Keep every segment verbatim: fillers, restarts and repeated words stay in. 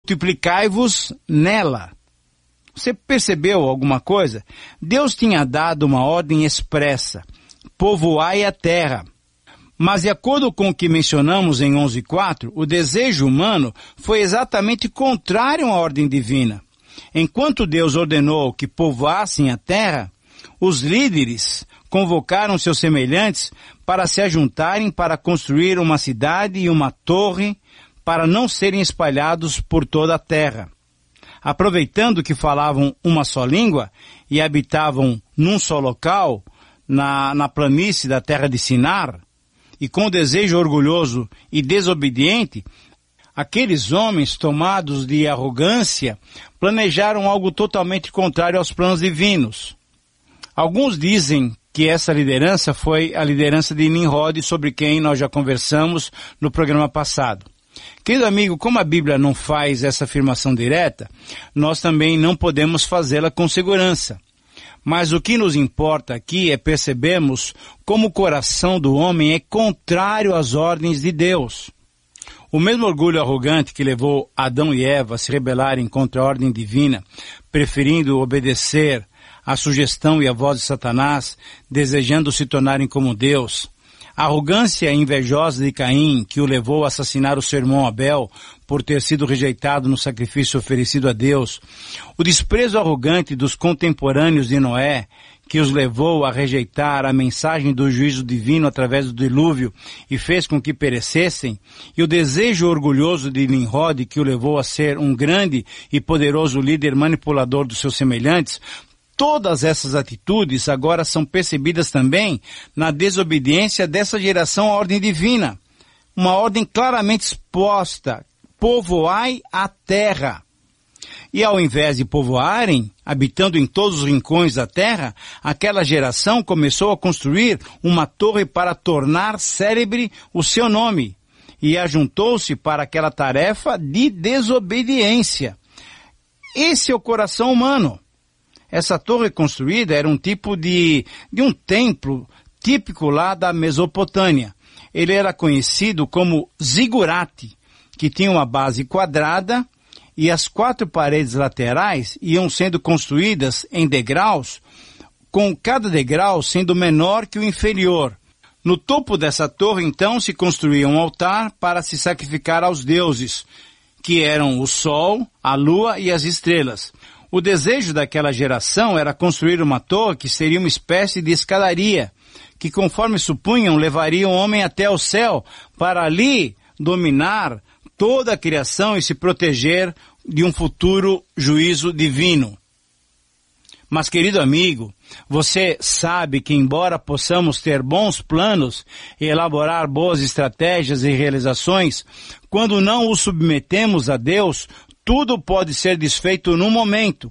multiplicai-vos nela. Você percebeu alguma coisa? Deus tinha dado uma ordem expressa: povoai a terra. Mas, de acordo com o que mencionamos em onze quatro, o desejo humano foi exatamente contrário à ordem divina. Enquanto Deus ordenou que povoassem a terra, os líderes convocaram seus semelhantes para se ajuntarem para construir uma cidade e uma torre para não serem espalhados por toda a terra. Aproveitando que falavam uma só língua e habitavam num só local, na, na planície da terra de Sinar, e com desejo orgulhoso e desobediente, aqueles homens tomados de arrogância planejaram algo totalmente contrário aos planos divinos. Alguns dizem que essa liderança foi a liderança de Nimrod, sobre quem nós já conversamos no programa passado. Querido amigo, como a Bíblia não faz essa afirmação direta, nós também não podemos fazê-la com segurança. Mas o que nos importa aqui é percebermos como o coração do homem é contrário às ordens de Deus. O mesmo orgulho arrogante que levou Adão e Eva a se rebelarem contra a ordem divina, preferindo obedecer à sugestão e à voz de Satanás, desejando se tornarem como Deus. A arrogância invejosa de Caim, que o levou a assassinar o seu irmão Abel por ter sido rejeitado no sacrifício oferecido a Deus. O desprezo arrogante dos contemporâneos de Noé, que os levou a rejeitar a mensagem do juízo divino através do dilúvio e fez com que perecessem. E o desejo orgulhoso de Nimrod, que o levou a ser um grande e poderoso líder manipulador dos seus semelhantes. Todas essas atitudes agora são percebidas também na desobediência dessa geração à ordem divina. Uma ordem claramente exposta: povoai a terra. E ao invés de povoarem, habitando em todos os rincões da terra, aquela geração começou a construir uma torre para tornar célebre o seu nome. E ajuntou-se para aquela tarefa de desobediência. Esse é o coração humano. Essa torre construída era um tipo de, de um templo típico lá da Mesopotâmia. Ele era conhecido como zigurate, que tinha uma base quadrada e as quatro paredes laterais iam sendo construídas em degraus, com cada degrau sendo menor que o inferior. No topo dessa torre, então, se construía um altar para se sacrificar aos deuses, que eram o sol, a lua e as estrelas. O desejo daquela geração era construir uma torre que seria uma espécie de escadaria, que, conforme supunham, levaria o homem até o céu, para ali dominar toda a criação e se proteger de um futuro juízo divino. Mas, querido amigo, você sabe que, embora possamos ter bons planos e elaborar boas estratégias e realizações, quando não os submetemos a Deus, tudo pode ser desfeito num momento.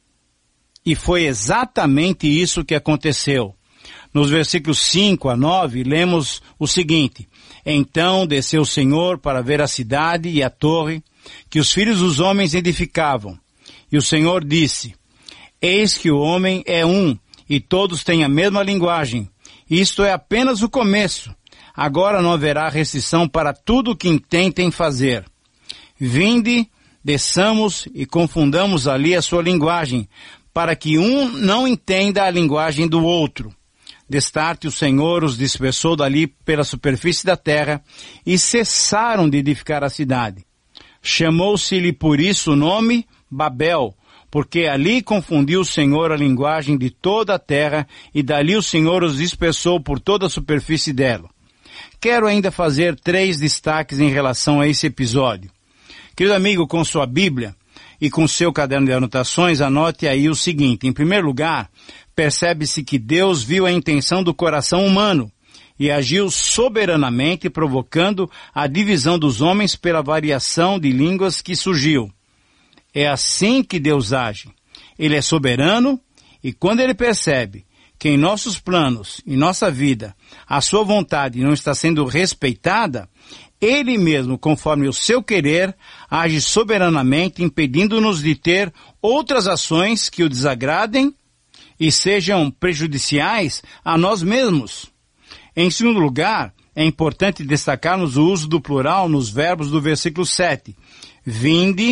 E foi exatamente isso que aconteceu. Nos versículos cinco a nove, lemos o seguinte: Então desceu o Senhor para ver a cidade e a torre que os filhos dos homens edificavam. E o Senhor disse: Eis que o homem é um, e todos têm a mesma linguagem. Isto é apenas o começo. Agora não haverá restrição para tudo o que intentem fazer. Vinde, desçamos e confundamos ali a sua linguagem, para que um não entenda a linguagem do outro. Destarte o Senhor os dispersou dali pela superfície da terra, e cessaram de edificar a cidade. Chamou-se-lhe por isso o nome Babel, porque ali confundiu o Senhor a linguagem de toda a terra, e dali o Senhor os dispersou por toda a superfície dela. Quero ainda fazer três destaques em relação a esse episódio. Querido amigo, com sua Bíblia e com seu caderno de anotações, anote aí o seguinte: em primeiro lugar, percebe-se que Deus viu a intenção do coração humano e agiu soberanamente, provocando a divisão dos homens pela variação de línguas que surgiu. É assim que Deus age. Ele é soberano, e quando ele percebe que em nossos planos, em nossa vida, a sua vontade não está sendo respeitada, ele mesmo, conforme o seu querer, age soberanamente, impedindo-nos de ter outras ações que o desagradem e sejam prejudiciais a nós mesmos. Em segundo lugar, é importante destacarmos o uso do plural nos verbos do versículo sete. Vinde,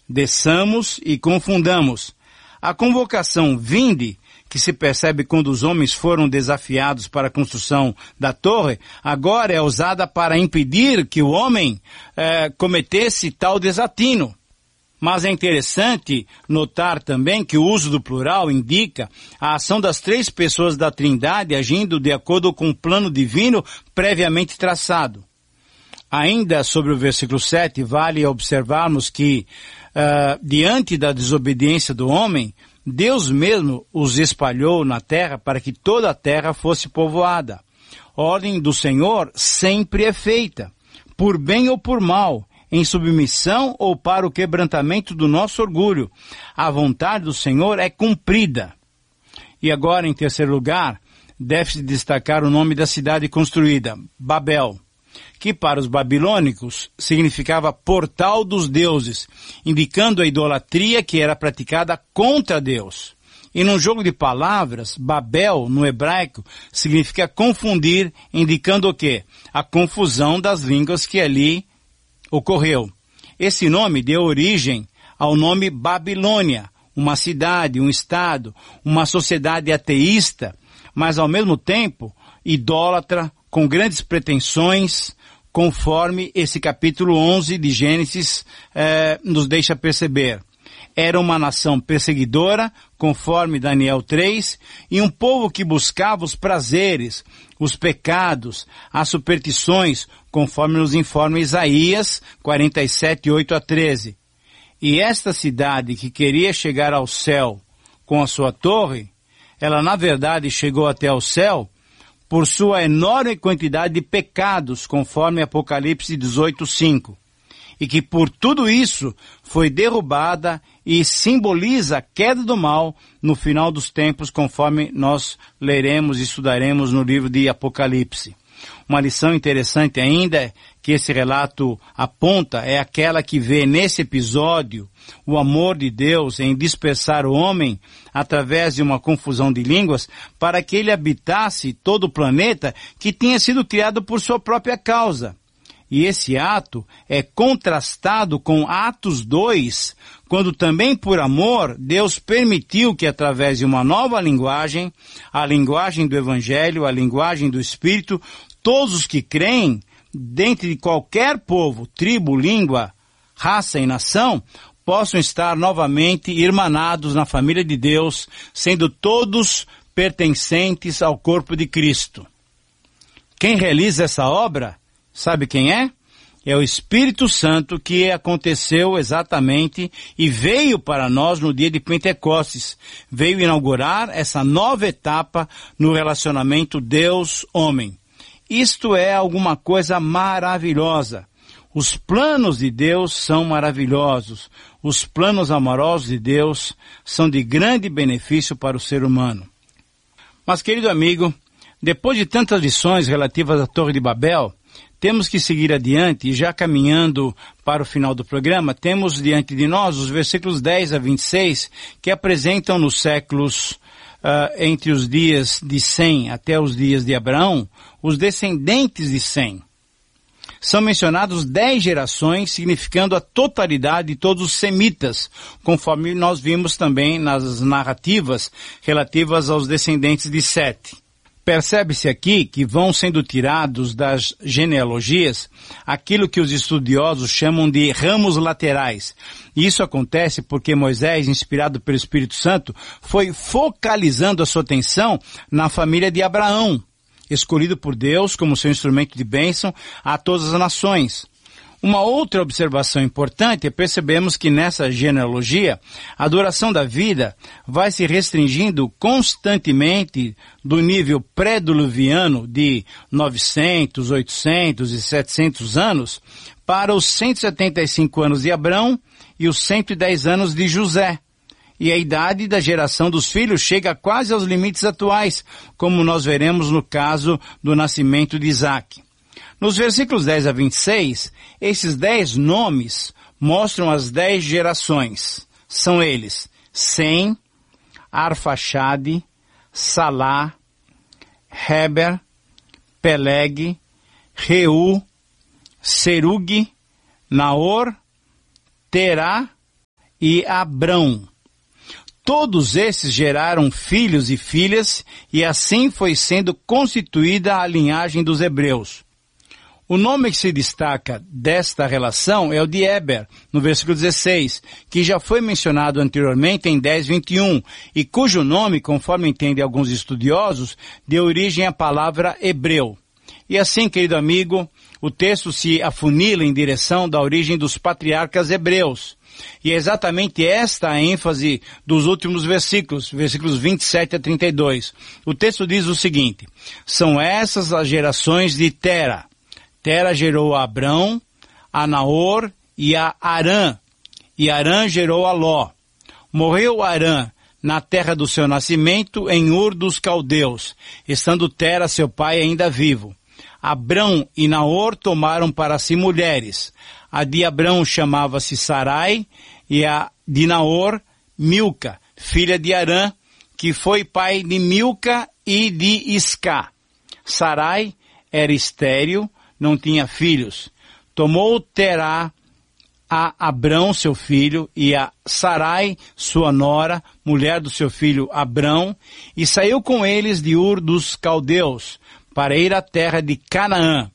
desçamos e confundamos. A convocação vinde, que se percebe quando os homens foram desafiados para a construção da torre, agora é usada para impedir que o homem eh, cometesse tal desatino. Mas é interessante notar também que o uso do plural indica a ação das três pessoas da Trindade agindo de acordo com o plano divino previamente traçado. Ainda sobre o versículo sete, vale observarmos que, uh, diante da desobediência do homem, Deus mesmo os espalhou na terra para que toda a terra fosse povoada. A ordem do Senhor sempre é feita, por bem ou por mal, em submissão ou para o quebrantamento do nosso orgulho. A vontade do Senhor é cumprida. E agora, em terceiro lugar, deve-se destacar o nome da cidade construída, Babel, que para os babilônicos significava portal dos deuses, indicando a idolatria que era praticada contra Deus. E num jogo de palavras, Babel, no hebraico, significa confundir, indicando o quê? A confusão das línguas que ali ocorreu. Esse nome deu origem ao nome Babilônia, uma cidade, um estado, uma sociedade ateísta, mas ao mesmo tempo idólatra, com grandes pretensões, conforme esse capítulo onze de Gênesis eh, nos deixa perceber. Era uma nação perseguidora, conforme Daniel três, e um povo que buscava os prazeres, os pecados, as superstições, conforme nos informa Isaías quarenta e sete, oito a treze. E esta cidade que queria chegar ao céu com a sua torre, ela na verdade chegou até ao céu por sua enorme quantidade de pecados, conforme Apocalipse dezoito, cinco. E que por tudo isso foi derrubada e simboliza a queda do mal no final dos tempos, conforme nós leremos e estudaremos no livro de Apocalipse. Uma lição interessante ainda que esse relato aponta é aquela que vê nesse episódio o amor de Deus em dispersar o homem através de uma confusão de línguas para que ele habitasse todo o planeta que tinha sido criado por sua própria causa. E esse ato é contrastado com Atos dois, quando também por amor Deus permitiu que através de uma nova linguagem, a linguagem do Evangelho, a linguagem do Espírito, todos os que creem, dentre de qualquer povo, tribo, língua, raça e nação, possam estar novamente irmanados na família de Deus, sendo todos pertencentes ao corpo de Cristo. Quem realiza essa obra, sabe quem é? É o Espírito Santo que aconteceu exatamente e veio para nós no dia de Pentecostes. Veio inaugurar essa nova etapa no relacionamento Deus-homem. Isto é alguma coisa maravilhosa. Os planos de Deus são maravilhosos. Os planos amorosos de Deus são de grande benefício para o ser humano. Mas, querido amigo, depois de tantas lições relativas à Torre de Babel, temos que seguir adiante e já caminhando para o final do programa, temos diante de nós os versículos dez a vinte e seis que apresentam nos séculos uh, entre os dias de Sem até os dias de Abraão, os descendentes de Sem. São mencionados dez gerações, significando a totalidade de todos os semitas, conforme nós vimos também nas narrativas relativas aos descendentes de Sete. Percebe-se aqui que vão sendo tirados das genealogias aquilo que os estudiosos chamam de ramos laterais. E isso acontece porque Moisés, inspirado pelo Espírito Santo, foi focalizando a sua atenção na família de Abraão, escolhido por Deus como seu instrumento de bênção a todas as nações. Uma outra observação importante é percebemos que nessa genealogia a duração da vida vai se restringindo constantemente do nível pré-diluviano de novecentos, oitocentos e setecentos anos para os cento e setenta e cinco anos de Abrão e os cento e dez anos de José. E a idade da geração dos filhos chega quase aos limites atuais, como nós veremos no caso do nascimento de Isaac. Nos versículos dez a vinte e seis, esses dez nomes mostram as dez gerações. São eles: Sem, Arfaxade, Salá, Heber, Peleg, Reu, Serug, Naor, Terá e Abrão. Todos esses geraram filhos e filhas, e assim foi sendo constituída a linhagem dos hebreus. O nome que se destaca desta relação é o de Éber, no versículo dezesseis, que já foi mencionado anteriormente em dez, vinte e um, e cujo nome, conforme entendem alguns estudiosos, deu origem à palavra hebreu. E assim, querido amigo, o texto se afunila em direção da origem dos patriarcas hebreus. E é exatamente esta a ênfase dos últimos versículos, versículos vinte e sete a trinta e dois. O texto diz o seguinte: são essas as gerações de Tera. Tera gerou a Abrão, a Naor e a Arã. E Arã gerou a Ló. Morreu Arã na terra do seu nascimento, em Ur dos Caldeus, estando Tera, seu pai, ainda vivo. Abrão e Naor tomaram para si mulheres. A de Abrão chamava-se Sarai, e a de Naor, Milca, filha de Arã, que foi pai de Milca e de Iscá. Sarai era estéril, não tinha filhos. Tomou Terá a Abrão, seu filho, e a Sarai, sua nora, mulher do seu filho Abrão, e saiu com eles de Ur dos Caldeus, para ir à terra de Canaã.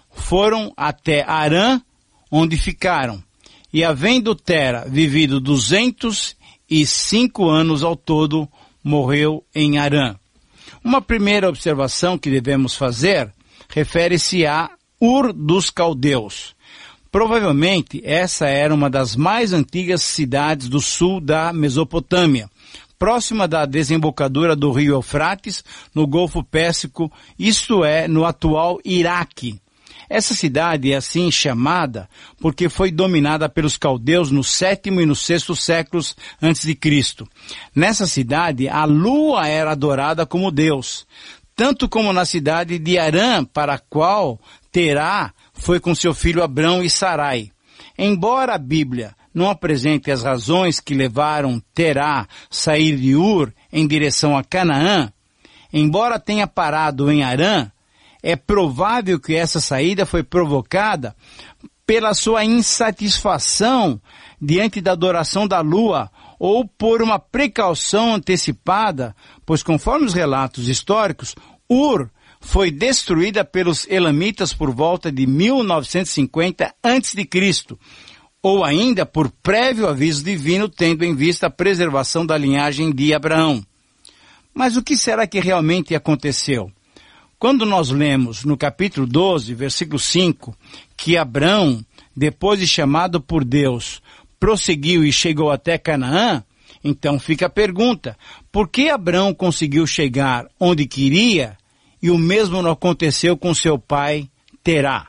Foram até Arã, onde ficaram. E havendo Tera vivido duzentos e cinco anos ao todo, morreu em Arã. Uma primeira observação que devemos fazer refere-se a Ur dos Caldeus. Provavelmente essa era uma das mais antigas cidades do sul da Mesopotâmia, próxima da desembocadura do rio Eufrates, no Golfo Pérsico, isto é, no atual Iraque. Essa cidade é assim chamada porque foi dominada pelos caldeus no sétimo e no sexto séculos antes de Cristo. Nessa cidade, a lua era adorada como Deus, tanto como na cidade de Arã, para a qual Terá foi com seu filho Abrão e Sarai. Embora a Bíblia não apresente as razões que levaram Terá a sair de Ur em direção a Canaã, embora tenha parado em Arã, é provável que essa saída foi provocada pela sua insatisfação diante da adoração da lua ou por uma precaução antecipada, pois conforme os relatos históricos, Ur foi destruída pelos elamitas por volta de mil novecentos e cinquenta antes de Cristo, ou ainda por prévio aviso divino, tendo em vista a preservação da linhagem de Abraão. Mas o que será que realmente aconteceu? Quando nós lemos no capítulo doze, versículo cinco, que Abrão, depois de chamado por Deus, prosseguiu e chegou até Canaã, então fica a pergunta: por que Abrão conseguiu chegar onde queria e o mesmo não aconteceu com seu pai Terá?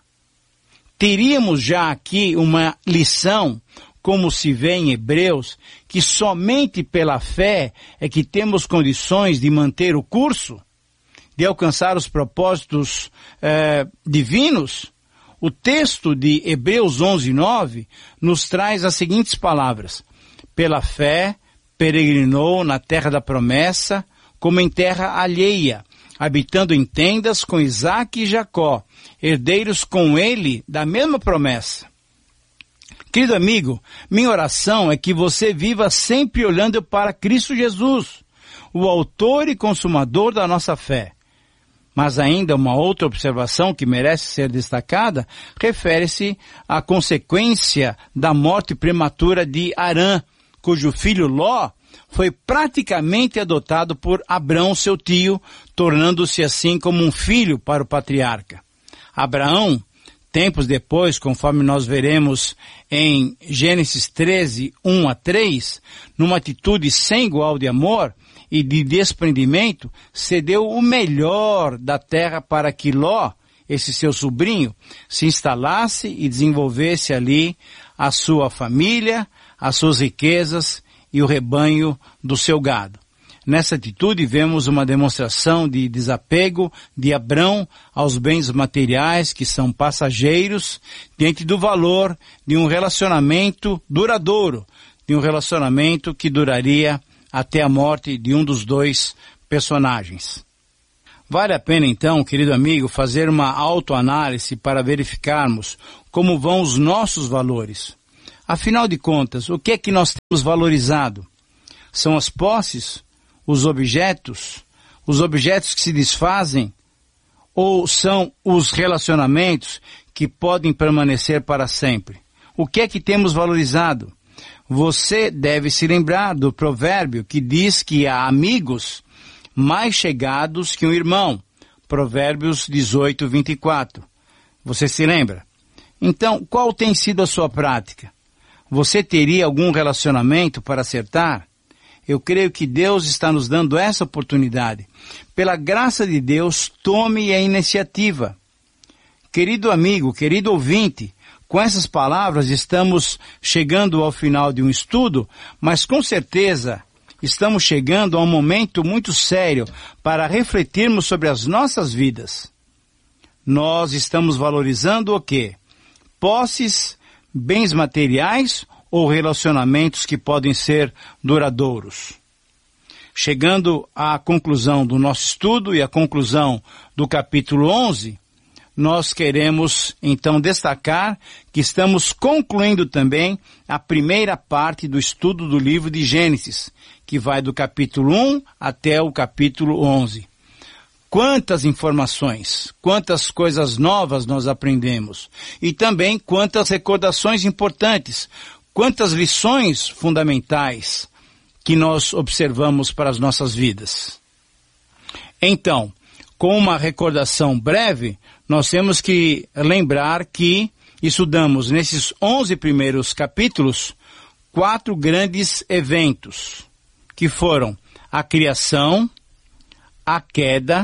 Teríamos já aqui uma lição, como se vê em Hebreus, que somente pela fé é que temos condições de manter o curso, de alcançar os propósitos eh, divinos. O texto de Hebreus onze, nove nos traz as seguintes palavras: pela fé peregrinou na terra da promessa, como em terra alheia, habitando em tendas com Isaque e Jacó, herdeiros com ele da mesma promessa. Querido amigo, minha oração é que você viva sempre olhando para Cristo Jesus, o autor e consumador da nossa fé. Mas ainda uma outra observação que merece ser destacada refere-se à consequência da morte prematura de Arã, cujo filho Ló foi praticamente adotado por Abrão, seu tio, tornando-se assim como um filho para o patriarca. Abraão, tempos depois, conforme nós veremos em Gênesis treze, um a três, numa atitude sem igual de amor e de desprendimento, cedeu o melhor da terra para que Ló, esse seu sobrinho, se instalasse e desenvolvesse ali a sua família, as suas riquezas e o rebanho do seu gado. Nessa atitude vemos uma demonstração de desapego de Abrão aos bens materiais que são passageiros, diante do valor de um relacionamento duradouro, de um relacionamento que duraria até a morte de um dos dois personagens. Vale a pena então, querido amigo, fazer uma autoanálise para verificarmos como vão os nossos valores. Afinal de contas, o que é que nós temos valorizado? São as posses, os objetos, os objetos que se desfazem, ou são os relacionamentos que podem permanecer para sempre? O que é que temos valorizado? Você deve se lembrar do provérbio que diz que há amigos mais chegados que um irmão. Provérbios dezoito, vinte e quatro. Você se lembra? Então, qual tem sido a sua prática? Você teria algum relacionamento para acertar? Eu creio que Deus está nos dando essa oportunidade. Pela graça de Deus, tome a iniciativa. Querido amigo, querido ouvinte, com essas palavras estamos chegando ao final de um estudo, mas com certeza estamos chegando a um momento muito sério para refletirmos sobre as nossas vidas. Nós estamos valorizando o quê? Posses, bens materiais ou relacionamentos que podem ser duradouros? Chegando à conclusão do nosso estudo e à conclusão do capítulo onze, nós queremos então destacar que estamos concluindo também a primeira parte do estudo do livro de Gênesis, que vai do capítulo um até o capítulo onze. Quantas informações, quantas coisas novas nós aprendemos e também quantas recordações importantes, quantas lições fundamentais que nós observamos para as nossas vidas. Então, com uma recordação breve, nós temos que lembrar que estudamos nesses onze primeiros capítulos quatro grandes eventos, que foram a criação, a queda,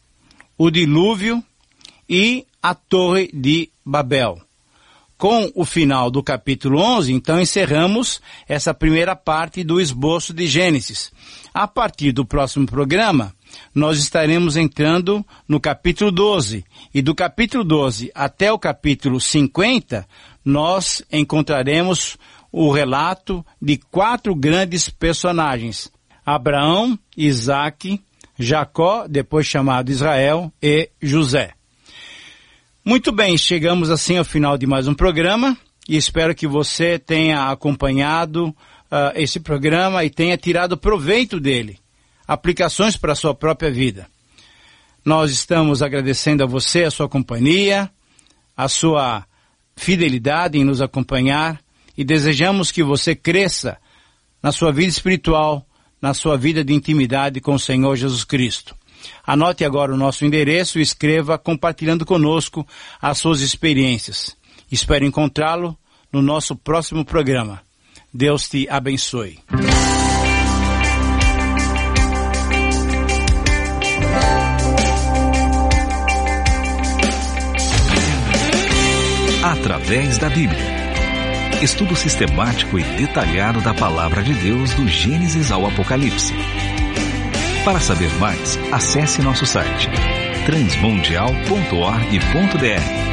o dilúvio e a Torre de Babel. Com o final do capítulo onze, então encerramos essa primeira parte do esboço de Gênesis. A partir do próximo programa, nós estaremos entrando no capítulo doze. E do capítulo doze até o capítulo cinquenta, nós encontraremos o relato de quatro grandes personagens: Abraão, Isaque, Jacó, depois chamado Israel, e José. Muito bem, chegamos assim ao final de mais um programa e espero que você tenha acompanhado uh, esse programa e tenha tirado proveito dele, aplicações para a sua própria vida. Nós estamos agradecendo a você a sua companhia, a sua fidelidade em nos acompanhar e desejamos que você cresça na sua vida espiritual, na sua vida de intimidade com o Senhor Jesus Cristo. Anote agora o nosso endereço e escreva compartilhando conosco as suas experiências. Espero encontrá-lo no nosso próximo programa. Deus te abençoe. Através da Bíblia. Estudo sistemático e detalhado da Palavra de Deus do Gênesis ao Apocalipse. Para saber mais, acesse nosso site transmundial ponto org ponto br.